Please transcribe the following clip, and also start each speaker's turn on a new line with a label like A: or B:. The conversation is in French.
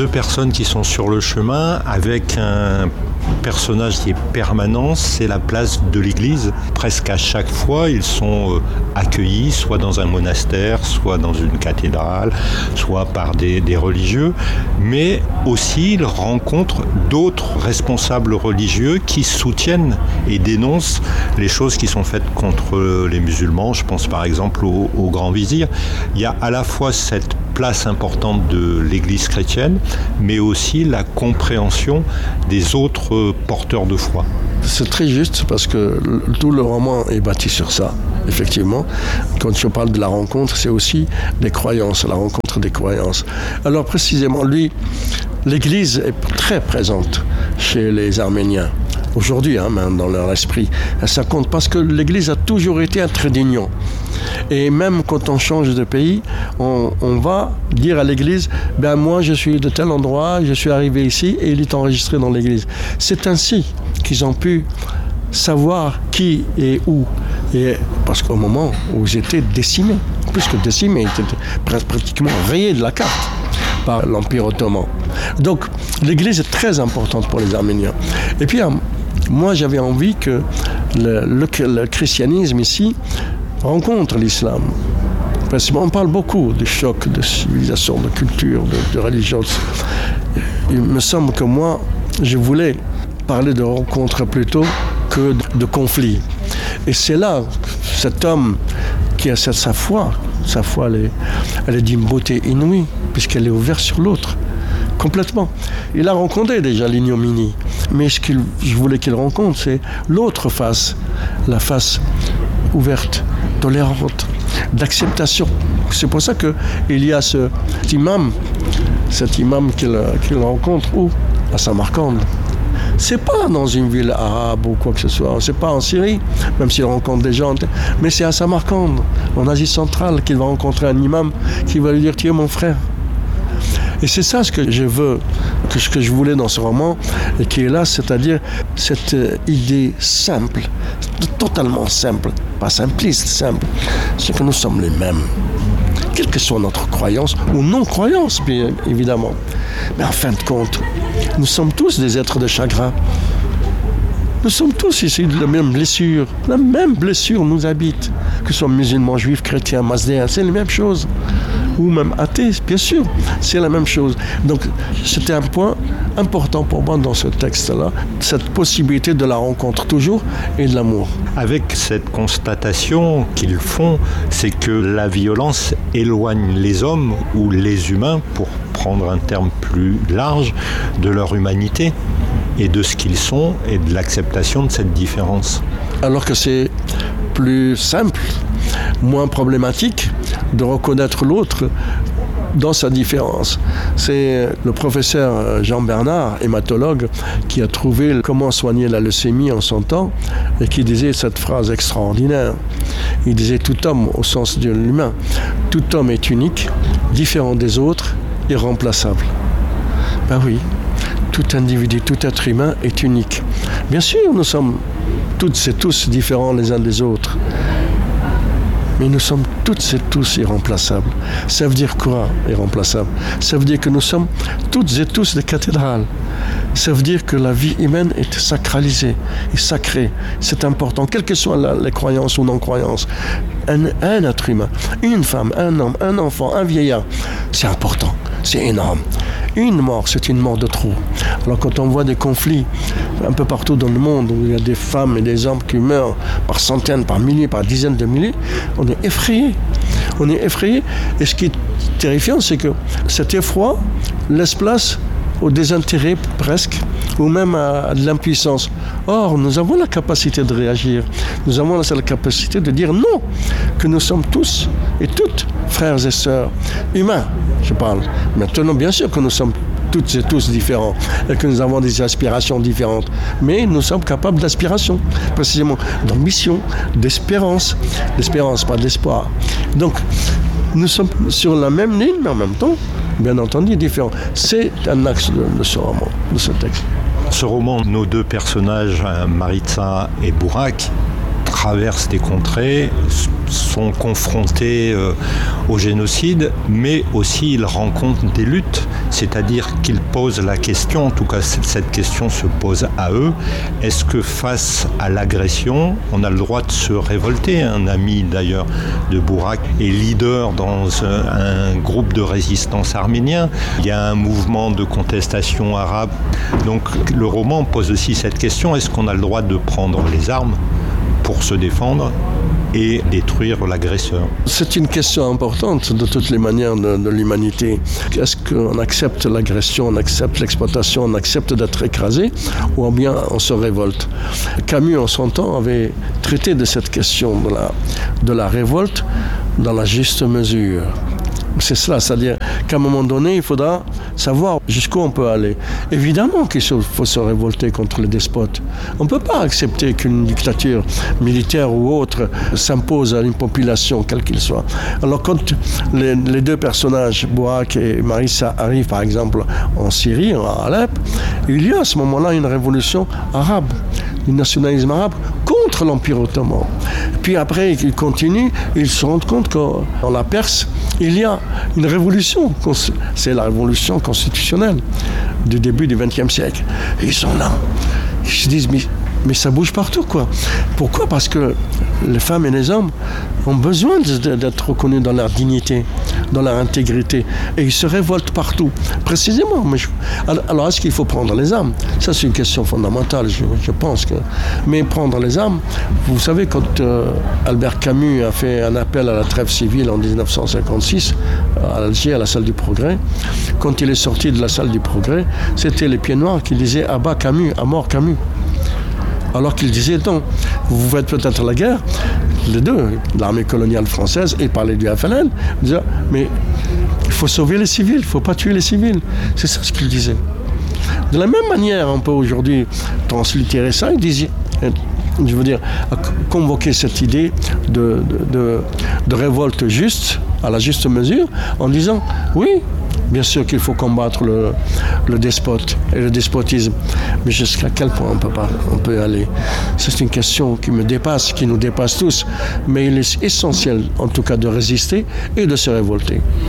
A: deux personnes qui sont sur le chemin avec un personnage qui est permanent, c'est la place de l'église. Presque à chaque fois, ils sont accueillis, soit dans un monastère, soit dans une cathédrale, soit par des religieux, mais aussi ils rencontrent d'autres responsables religieux qui soutiennent et dénoncent les choses qui sont faites contre les musulmans. Je pense par exemple au grand vizir. Il y a à la fois cette place importante de l'Église chrétienne, mais aussi la compréhension des autres porteurs de foi.
B: C'est très juste parce que tout le roman est bâti sur ça, effectivement. Quand je parle de la rencontre, c'est aussi des croyances, la rencontre des croyances. Alors précisément, l'Église est très présente chez les Arméniens. Aujourd'hui, même dans leur esprit. Ça compte parce que l'Église a toujours été un trait d'union. Et même quand on change de pays, on va dire à l'Église, moi je suis de tel endroit, je suis arrivé ici et il est enregistré dans l'Église. C'est ainsi qu'ils ont pu savoir qui et où. Et parce qu'au moment où ils étaient décimés, plus que décimés, ils étaient pratiquement rayés de la carte par l'Empire ottoman. Donc l'Église est très importante pour les Arméniens. Et puis moi j'avais envie que le christianisme ici rencontre l'islam. Parce qu'on parle beaucoup de choc, de civilisation, de culture, de religion. Il me semble que moi, je voulais parler de rencontre plutôt que de conflit. Et c'est là, cet homme qui a sa foi elle est d'une beauté inouïe, puisqu'elle est ouverte sur l'autre, complètement. Il a rencontré déjà l'ignominie, mais ce que je voulais qu'il rencontre, c'est l'autre face, la face ouverte, tolérante, d'acceptation. C'est pour ça qu'il y a cet imam qu'il rencontre où ? À Samarcande. C'est pas dans une ville arabe ou quoi que ce soit, c'est pas en Syrie, même s'il rencontre des gens, mais c'est à Samarcande, en Asie centrale, qu'il va rencontrer un imam qui va lui dire « Tu es mon frère ». Et c'est ça ce que je veux, ce que je voulais dans ce roman, et qui est là, c'est-à-dire cette idée simple, totalement simple, pas simpliste, simple, c'est que nous sommes les mêmes. Quelle que soit notre croyance ou non-croyance, bien évidemment. Mais en fin de compte, nous sommes tous des êtres de chagrin. Nous sommes tous issus de la même blessure. La même blessure nous habite. Que ce soit musulmans, juifs, chrétiens, mazdéens, c'est la même chose. Ou même athées, bien sûr, c'est la même chose. Donc, c'était un point important pour moi dans ce texte-là, cette possibilité de la rencontre toujours et de l'amour.
A: Avec cette constatation qu'ils font, c'est que la violence éloigne les hommes ou les humains, pour prendre un terme plus large, de leur humanité et de ce qu'ils sont et de l'acceptation de cette différence.
B: Alors que c'est plus simple, moins problématique de reconnaître l'autre dans sa différence. C'est le professeur Jean Bernard, hématologue, qui a trouvé comment soigner la leucémie en son temps et qui disait cette phrase extraordinaire. Il disait « Tout homme, au sens de l'humain, tout homme est unique, différent des autres, irremplaçable. » Ben oui, tout individu, tout être humain est unique. Bien sûr, nous sommes toutes et tous différents les uns des autres. Mais nous sommes toutes et tous irremplaçables. Ça veut dire quoi, irremplaçable ? Ça veut dire que nous sommes toutes et tous des cathédrales. Ça veut dire que la vie humaine est sacralisée, est sacrée. C'est important, quelles que soient les croyances ou non-croyances. Un être humain, une femme, un homme, un enfant, un vieillard, c'est important, c'est énorme. Une mort, c'est une mort de trop. Alors quand on voit des conflits un peu partout dans le monde, où il y a des femmes et des hommes qui meurent par centaines, par milliers, par dizaines de milliers, on est effrayé. On est effrayé. Et ce qui est terrifiant, c'est que cet effroi laisse place au désintérêt presque, ou même à de l'impuissance. Or, nous avons la capacité de réagir. Nous avons la capacité de dire non, que nous sommes tous et toutes frères et sœurs humains, je parle. Maintenant, bien sûr que nous sommes toutes et tous différents et que nous avons des aspirations différentes. Mais nous sommes capables d'aspiration, précisément d'ambition, d'espérance. L'espérance, pas d'espoir. Donc, nous sommes sur la même ligne, mais en même temps, bien entendu, différents. C'est un axe de ce roman, de ce texte.
A: Ce roman, nos deux personnages, Maritza et Bourak, traversent des contrées, sont confrontés au génocide, mais aussi ils rencontrent des luttes, c'est-à-dire qu'ils posent la question, en tout cas cette question se pose à eux, est-ce que face à l'agression, on a le droit de se révolter? Un ami d'ailleurs de Bourak est leader dans un groupe de résistance arménien, il y a un mouvement de contestation arabe, donc le roman pose aussi cette question, est-ce qu'on a le droit de prendre les armes pour se défendre et détruire l'agresseur?
B: C'est une question importante de toutes les manières de l'humanité. Est-ce qu'on accepte l'agression, on accepte l'exploitation, on accepte d'être écrasé, ou bien on se révolte? Camus, en son temps, avait traité de cette question de la révolte dans la juste mesure. C'est cela, c'est-à-dire qu'à un moment donné, il faudra savoir jusqu'où on peut aller. Évidemment qu'il faut se révolter contre les despotes. On ne peut pas accepter qu'une dictature militaire ou autre s'impose à une population, quelle qu'il soit. Alors quand les deux personnages, Bourak et Marissa, arrivent par exemple en Syrie, à Alep, il y a à ce moment-là une révolution arabe, du nationalisme arabe contre l'Empire ottoman. Puis après, ils continuent, ils se rendent compte qu'en la Perse, il y a une révolution. C'est la révolution constitutionnelle du début du XXe siècle. Et ils sont là. Ils se disent, mais ça bouge partout, quoi. Pourquoi? Parce que les femmes et les hommes ont besoin d'être reconnus dans leur dignité, dans leur intégrité. Et ils se révoltent partout, précisément. Alors, est-ce qu'il faut prendre les armes? Ça, c'est une question fondamentale, je pense. Mais prendre les armes, vous savez, quand Albert Camus a fait un appel à la trêve civile en 1956, à Alger, à la salle du Progrès, quand il est sorti de la salle du Progrès, c'était les Pieds Noirs qui disaient « à bas Camus, à mort Camus ». Alors qu'il disait, non, vous faites peut-être la guerre, les deux, l'armée coloniale française, et parlait du FLN, disait, mais il faut sauver les civils, il ne faut pas tuer les civils. C'est ça ce qu'il disait. De la même manière, on peut aujourd'hui translittérer ça, il disait, je veux dire, convoquer cette idée de révolte juste, à la juste mesure, en disant, oui, bien sûr qu'il faut combattre le despote et le despotisme, mais jusqu'à quel point on peut aller? C'est une question qui me dépasse, qui nous dépasse tous, mais il est essentiel en tout cas de résister et de se révolter.